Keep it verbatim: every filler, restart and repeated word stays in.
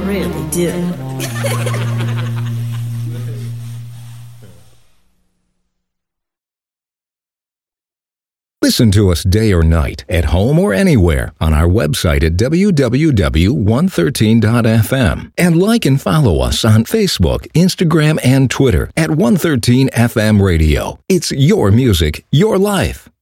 really do. Listen to us day or night, at home or anywhere, on our website at w w w dot one thirteen dot f m. And like and follow us on Facebook, Instagram, and Twitter at one thirteen F M Radio. It's your music, your life.